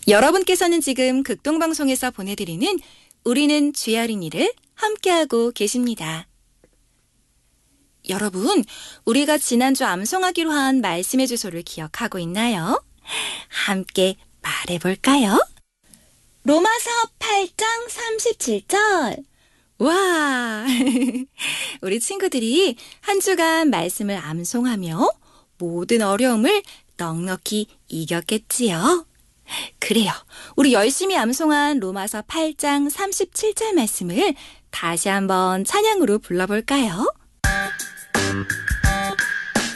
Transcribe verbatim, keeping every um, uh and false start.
여러분께서는 지금 극동방송에서 보내드리는 우리는 주야린이를 함께하고 계십니다. 여러분, 우리가 지난주 암송하기로 한 말씀의 주소를 기억하고 있나요? 함께 말해볼까요? 로마서 팔 장 삼십칠 절. 와, 우리 친구들이 한 주간 말씀을 암송하며 모든 어려움을 넉넉히 이겼겠지요. 그래요. 우리 열심히 암송한 로마서 팔 장 삼십칠 절 말씀을 다시 한번 찬양으로 불러볼까요?